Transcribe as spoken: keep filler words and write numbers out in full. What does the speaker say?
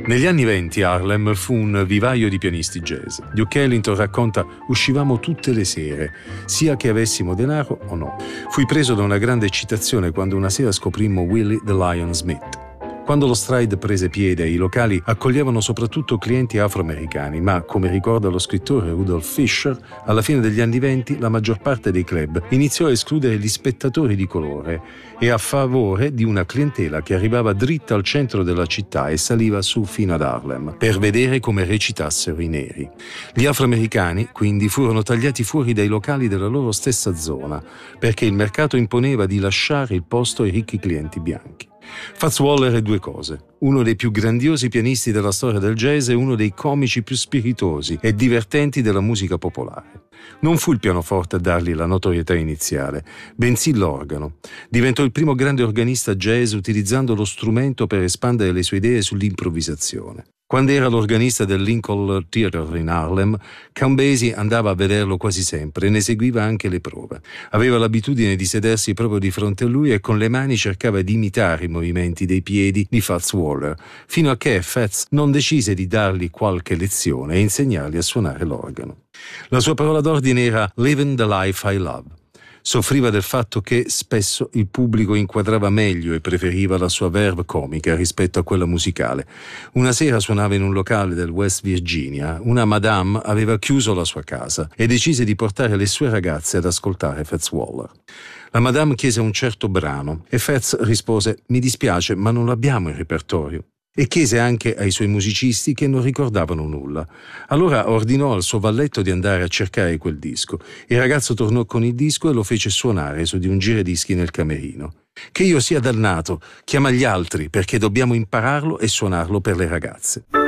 Negli anni venti Harlem fu un vivaio di pianisti jazz. Duke Ellington racconta: uscivamo tutte le sere, sia che avessimo denaro o no. Fui preso da una grande eccitazione quando una sera scoprimmo Willie the Lion Smith. Quando lo Stride prese piede, i locali accoglievano soprattutto clienti afroamericani, ma, come ricorda lo scrittore Rudolph Fisher, alla fine degli anni venti la maggior parte dei club iniziò a escludere gli spettatori di colore e a favore di una clientela che arrivava dritta al centro della città e saliva su fino ad Harlem per vedere come recitassero i neri. Gli afroamericani, quindi, furono tagliati fuori dai locali della loro stessa zona perché il mercato imponeva di lasciare il posto ai ricchi clienti bianchi. Fats Waller è due cose: uno dei più grandiosi pianisti della storia del jazz e uno dei comici più spiritosi e divertenti della musica popolare. Non fu il pianoforte a dargli la notorietà iniziale, bensì l'organo. Diventò il primo grande organista jazz utilizzando lo strumento per espandere le sue idee sull'improvvisazione. Quando era l'organista del Lincoln Theatre in Harlem, Count Basie andava a vederlo quasi sempre e ne seguiva anche le prove. Aveva l'abitudine di sedersi proprio di fronte a lui e con le mani cercava di imitare i movimenti dei piedi di Fats Waller, fino a che Fats non decise di dargli qualche lezione e insegnargli a suonare l'organo. La sua parola d'ordine era "Living the life I love". Soffriva del fatto che spesso il pubblico inquadrava meglio e preferiva la sua verve comica rispetto a quella musicale. Una sera suonava in un locale del West Virginia, una madame aveva chiuso la sua casa e decise di portare le sue ragazze ad ascoltare Fats Waller. La madame chiese un certo brano e Fats rispose: "Mi dispiace, ma non l'abbiamo in repertorio". E chiese anche ai suoi musicisti che non ricordavano nulla. Allora ordinò al suo valletto di andare a cercare quel disco. Il ragazzo tornò con il disco e lo fece suonare su di un giradischi nel camerino. "Che io sia dannato, chiama gli altri perché dobbiamo impararlo e suonarlo per le ragazze".